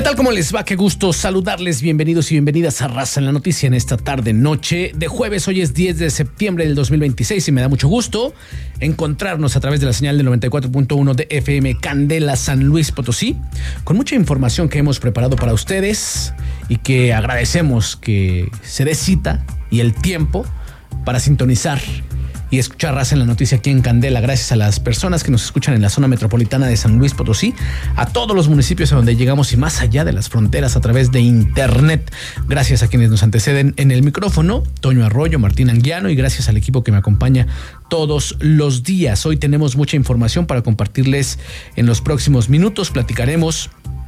tal? ¿Cómo les va? Qué gusto saludarles. Bienvenidos y bienvenidas a Raza en la Noticia en esta tarde noche de jueves. Hoy es 10 de septiembre del 2026 y me da mucho gusto encontrarnos a través de la señal del 94.1 de FM Candela San Luis Potosí, con mucha información que hemos preparado para ustedes y que agradecemos que se dé cita y el tiempo para sintonizar y escuchar Raza en la Noticia aquí en Candela. Gracias a las personas que nos escuchan en la zona metropolitana de San Luis Potosí, a todos los municipios a donde llegamos y más allá de las fronteras a través de internet. Gracias a quienes nos anteceden en el micrófono, Toño Arroyo, Martín Anguiano, y gracias al equipo que me acompaña todos los días. Hoy tenemos mucha información para compartirles en los próximos minutos. Platicaremos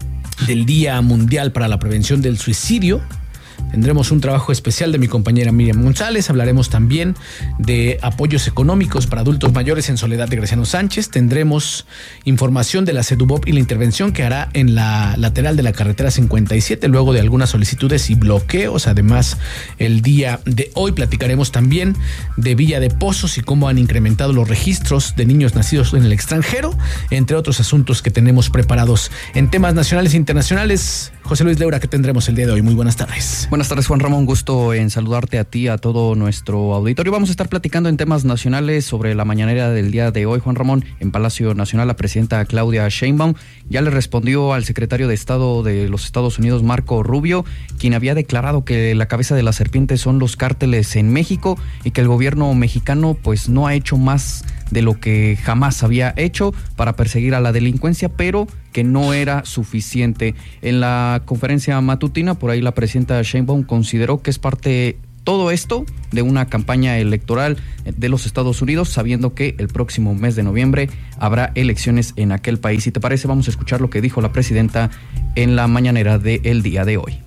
del Día Mundial para la Prevención del Suicidio. Tendremos un trabajo especial de mi compañera Miriam González. Hablaremos también de apoyos económicos para adultos mayores en soledad de Graciano Sánchez. Tendremos información de la Sedubop y la intervención que hará en la lateral de la carretera 57 luego de algunas solicitudes y bloqueos. Además, el día de hoy platicaremos también de Villa de Pozos y cómo han incrementado los registros de niños nacidos en el extranjero, entre otros asuntos que tenemos preparados en temas nacionales e internacionales. José Luis Leura, ¿qué tendremos el día de hoy? Muy buenas tardes. Buenas tardes, Juan Ramón. Gusto en saludarte a ti, a todo nuestro auditorio. Vamos a estar platicando en temas nacionales sobre la mañanera del día de hoy. Juan Ramón, en Palacio Nacional, la presidenta Claudia Sheinbaum ya le respondió al secretario de Estado de los Estados Unidos, Marco Rubio, quien había declarado que la cabeza de la serpiente son los cárteles en México y que el gobierno mexicano pues no ha hecho más de lo que jamás había hecho para perseguir a la delincuencia, pero que no era suficiente. En la conferencia matutina, por ahí la presidenta Sheinbaum consideró que es parte todo esto de una campaña electoral de los Estados Unidos, sabiendo que el próximo mes de noviembre habrá elecciones en aquel país. Si te parece, vamos a escuchar lo que dijo la presidenta en la mañanera del día de hoy.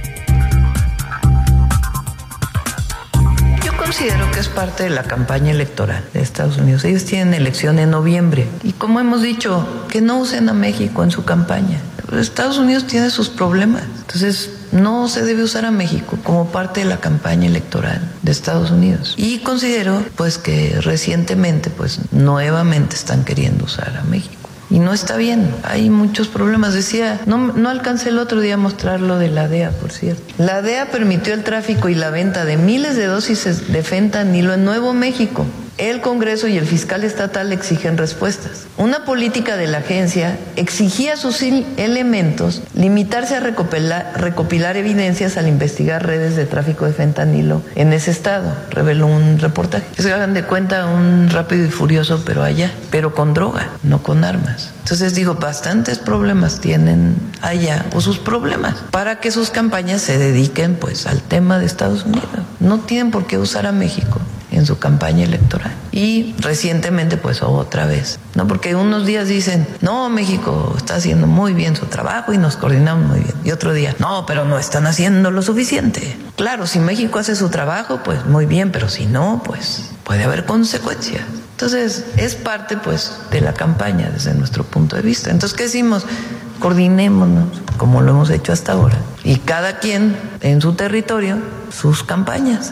Considero que es parte de la campaña electoral de Estados Unidos. Ellos tienen elección en noviembre y, como hemos dicho, que no usen a México en su campaña. Estados Unidos tiene sus problemas, entonces no se debe usar a México como parte de la campaña electoral de Estados Unidos. Y considero pues que recientemente pues nuevamente están queriendo usar a México. Y no está bien, hay muchos problemas. Decía, no alcancé el otro día a mostrar lo de la DEA, por cierto. La DEA permitió el tráfico y la venta de miles de dosis de fentanilo en Nuevo México. El Congreso y el fiscal estatal exigen respuestas. Una política de la agencia exigía a sus elementos limitarse a recopilar evidencias al investigar redes de tráfico de fentanilo en ese estado, reveló un reportaje. Se hagan de cuenta un Rápido y Furioso, pero allá, pero con droga, no con armas. Entonces digo, bastantes problemas tienen allá, o sus problemas, para que sus campañas se dediquen pues al tema de Estados Unidos. No tienen por qué usar a México en su campaña electoral. Y recientemente pues otra vez, ¿no? Porque unos días dicen, no, México está haciendo muy bien su trabajo y nos coordinamos muy bien. Y otro día, no, pero no están haciendo lo suficiente. Claro, si México hace su trabajo, pues muy bien, pero si no, pues puede haber consecuencias. Entonces, es parte pues de la campaña desde nuestro punto de vista. Entonces, ¿qué decimos? Coordinémonos, como lo hemos hecho hasta ahora. Y cada quien en su territorio, sus campañas.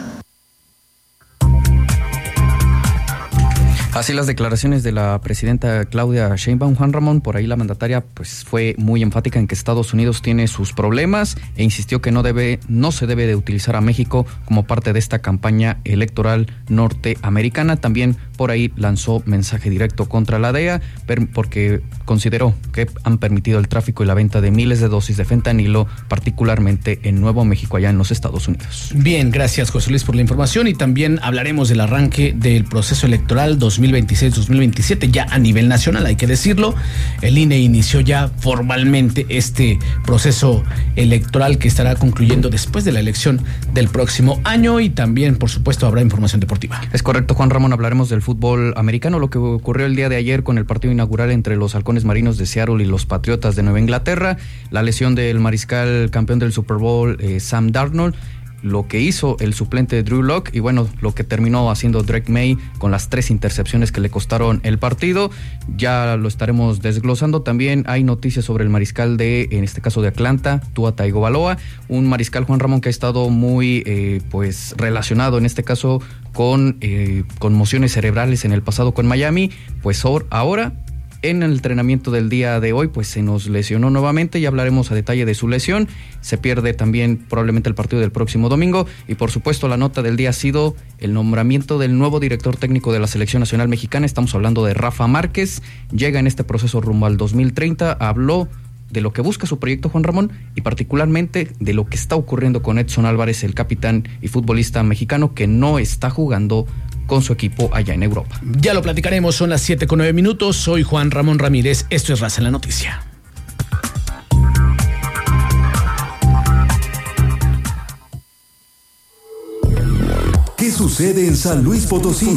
Así las declaraciones de la presidenta Claudia Sheinbaum. Juan Ramón, por ahí la mandataria pues fue muy enfática en que Estados Unidos tiene sus problemas e insistió que no se debe de utilizar a México como parte de esta campaña electoral norteamericana. También por ahí lanzó mensaje directo contra la DEA porque consideró que han permitido el tráfico y la venta de miles de dosis de fentanilo, particularmente en Nuevo México, allá en los Estados Unidos. Bien, gracias José Luis por la información, y también hablaremos del arranque del proceso electoral 2026-2027 ya a nivel nacional, hay que decirlo. El INE inició ya formalmente este proceso electoral que estará concluyendo después de la elección del próximo año, y también, por supuesto, habrá información deportiva. Es correcto, Juan Ramón, hablaremos del fútbol americano, lo que ocurrió el día de ayer con el partido inaugural entre los Halcones Marinos de Seattle y los Patriotas de Nueva Inglaterra, la lesión del mariscal campeón del Super Bowl, Sam Darnold, lo que hizo el suplente Drew Lock y bueno, lo que terminó haciendo Drake May con las 3 intercepciones que le costaron el partido. Ya lo estaremos desglosando. También hay noticias sobre el mariscal en este caso de Atlanta, Tua Tagovailoa, un mariscal, Juan Ramón, que ha estado muy pues relacionado en este caso con conmociones cerebrales en el pasado con Miami. Pues ahora En el entrenamiento del día de hoy, pues se nos lesionó nuevamente, ya hablaremos a detalle de su lesión. Se pierde también probablemente el partido del próximo domingo. Y por supuesto, la nota del día ha sido el nombramiento del nuevo director técnico de la Selección Nacional Mexicana. Estamos hablando de Rafa Márquez. Llega en este proceso rumbo al 2030. Habló de lo que busca su proyecto, Juan Ramón, y particularmente de lo que está ocurriendo con Edson Álvarez, el capitán y futbolista mexicano que no está jugando con su equipo allá en Europa. Ya lo platicaremos, son las 7:09. Soy Juan Ramón Ramírez, esto es Raza en la Noticia. ¿Qué sucede en San Luis Potosí?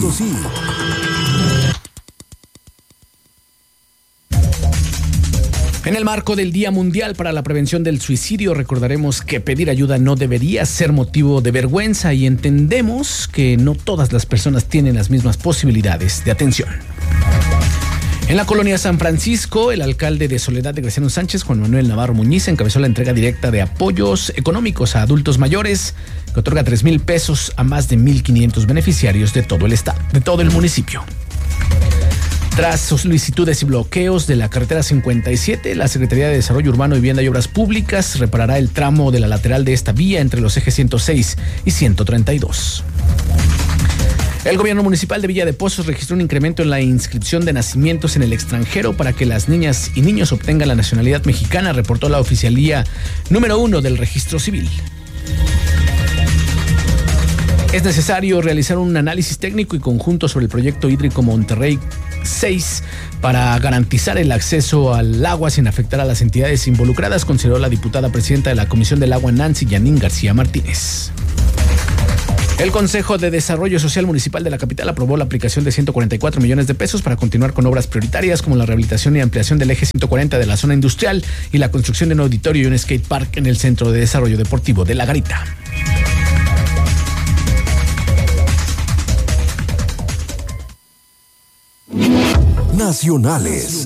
En el marco del Día Mundial para la Prevención del Suicidio, recordaremos que pedir ayuda no debería ser motivo de vergüenza y entendemos que no todas las personas tienen las mismas posibilidades de atención. En la colonia San Francisco, el alcalde de Soledad de Graciano Sánchez, Juan Manuel Navarro Muñiz, encabezó la entrega directa de apoyos económicos a adultos mayores, que otorga 3,000 pesos a más de 1,500 beneficiarios de todo el estado, de todo el municipio. Tras solicitudes y bloqueos de la carretera 57, la Secretaría de Desarrollo Urbano, Vivienda y Obras Públicas reparará el tramo de la lateral de esta vía entre los ejes 106 y 132. El gobierno municipal de Villa de Pozos registró un incremento en la inscripción de nacimientos en el extranjero para que las niñas y niños obtengan la nacionalidad mexicana, reportó la oficialía número 1 del registro civil. Es necesario realizar un análisis técnico y conjunto sobre el proyecto hídrico Monterrey 6 para garantizar el acceso al agua sin afectar a las entidades involucradas, consideró la diputada presidenta de la Comisión del Agua, Nancy Yanín García Martínez. El Consejo de Desarrollo Social Municipal de la capital aprobó la aplicación de 144 millones de pesos para continuar con obras prioritarias como la rehabilitación y ampliación del eje 140 de la zona industrial y la construcción de un auditorio y un skate park en el Centro de Desarrollo Deportivo de La Garita. Nacionales.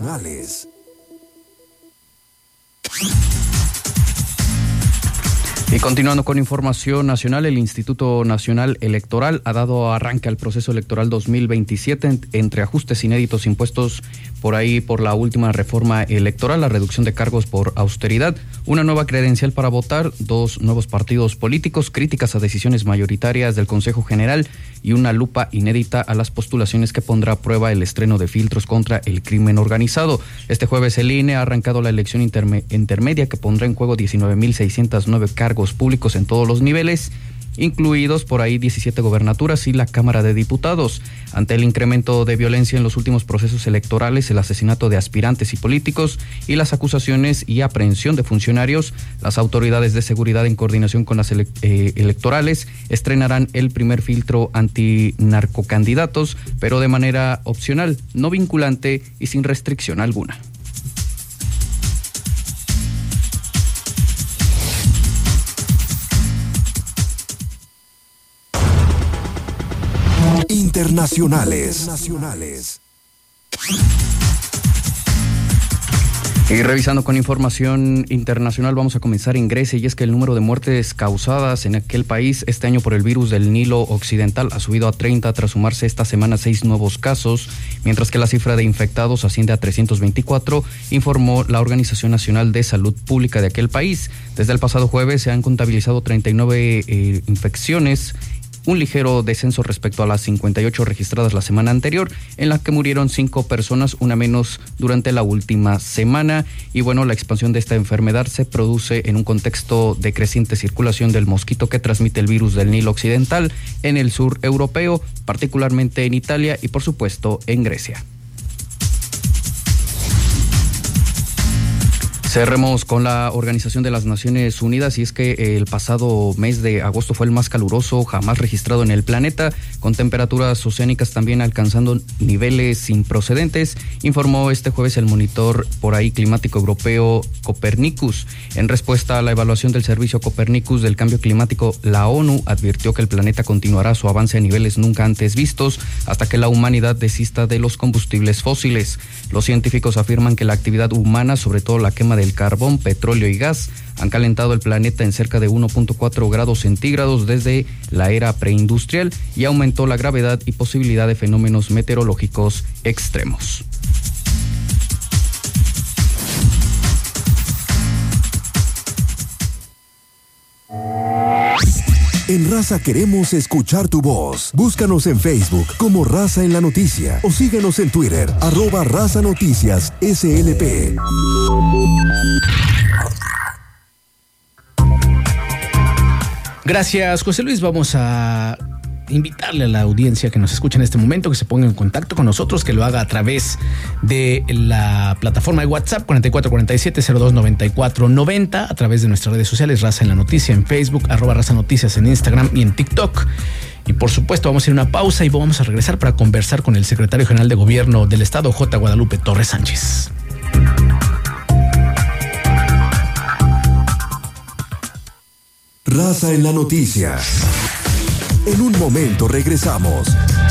Y continuando con información nacional, el Instituto Nacional Electoral ha dado arranque al proceso electoral 2027 entre ajustes inéditos impuestos por ahí por la última reforma electoral, la reducción de cargos por austeridad, una nueva credencial para votar, 2 nuevos partidos políticos, críticas a decisiones mayoritarias del Consejo General y una lupa inédita a las postulaciones que pondrá a prueba el estreno de filtros contra el crimen organizado. Este jueves el INE ha arrancado la elección intermedia que pondrá en juego 19,609 cargos públicos en todos los niveles, incluidos por ahí 17 gobernaturas y la Cámara de Diputados. Ante el incremento de violencia en los últimos procesos electorales, el asesinato de aspirantes y políticos y las acusaciones y aprehensión de funcionarios, las autoridades de seguridad en coordinación con las electorales estrenarán el primer filtro antinarcocandidatos, pero de manera opcional, no vinculante y sin restricción alguna. Internacionales. Y revisando con información internacional, vamos a comenzar en Grecia, y es que el número de muertes causadas en aquel país este año por el virus del Nilo Occidental ha subido a 30 tras sumarse esta semana 6 nuevos casos, mientras que la cifra de infectados asciende a 324, informó la Organización Nacional de Salud Pública de aquel país. Desde el pasado jueves se han contabilizado 39 infecciones, un ligero descenso respecto a las 58 registradas la semana anterior, en la que murieron 5 personas, una menos durante la última semana. Y bueno, la expansión de esta enfermedad se produce en un contexto de creciente circulación del mosquito que transmite el virus del Nilo Occidental en el sur europeo, particularmente en Italia y por supuesto en Grecia. Cerremos con la Organización de las Naciones Unidas, y es que el pasado mes de agosto fue el más caluroso jamás registrado en el planeta, con temperaturas oceánicas también alcanzando niveles sin precedentes, informó este jueves el monitor por ahí climático europeo Copernicus. En respuesta a la evaluación del servicio Copernicus del cambio climático, la ONU advirtió que el planeta continuará su avance a niveles nunca antes vistos hasta que la humanidad desista de los combustibles fósiles. Los científicos afirman que la actividad humana, sobre todo la quema del carbón, petróleo y gas, han calentado el planeta en cerca de 1.4 grados centígrados desde la era preindustrial y aumentó la gravedad y posibilidad de fenómenos meteorológicos extremos. En Raza queremos escuchar tu voz. Búscanos en Facebook como Raza en la Noticia o síguenos en Twitter, @Raza Noticias SLP. Gracias, José Luis. Vamos a invitarle a la audiencia que nos escucha en este momento que se ponga en contacto con nosotros, que lo haga a través de la plataforma de WhatsApp 4447-029490, a través de nuestras redes sociales, Raza en la Noticia en Facebook, @Raza Noticias en Instagram y en TikTok. Y por supuesto vamos a ir a una pausa y vamos a regresar para conversar con el secretario general de Gobierno del Estado, J. Guadalupe Torres Sánchez. Raza en la Noticia. En un momento regresamos.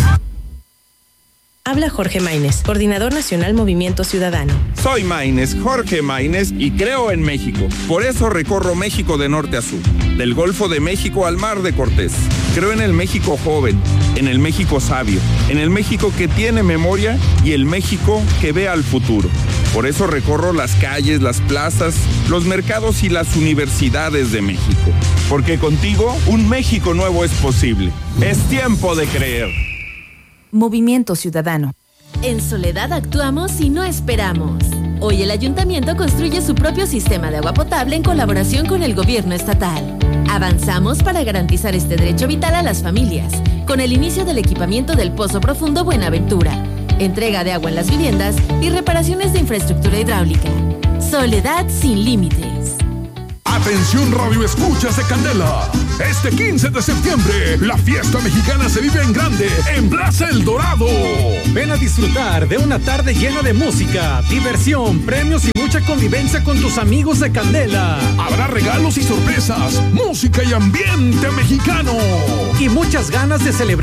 Habla Jorge Maínez, coordinador nacional Movimiento Ciudadano. Soy Maínez, Jorge Maínez, y creo en México. Por eso recorro México de norte a sur, del Golfo de México al Mar de Cortés. Creo en el México joven, en el México sabio, en el México que tiene memoria y el México que ve al futuro. Por eso recorro las calles, las plazas, los mercados y las universidades de México. Porque contigo, un México nuevo es posible. Es tiempo de creer. Movimiento Ciudadano. En Soledad actuamos y no esperamos. Hoy el ayuntamiento construye su propio sistema de agua potable en colaboración con el gobierno estatal. Avanzamos para garantizar este derecho vital a las familias, con el inicio del equipamiento del Pozo Profundo Buenaventura, entrega de agua en las viviendas y reparaciones de infraestructura hidráulica. Soledad sin límites. Atención Radio Escuchas de Candela. Este 15 de septiembre, la fiesta mexicana se vive en grande en Plaza El Dorado. Ven a disfrutar de una tarde llena de música, diversión, premios y mucha convivencia con tus amigos de Candela. Habrá regalos y sorpresas, música y ambiente mexicano. Y muchas ganas de celebrar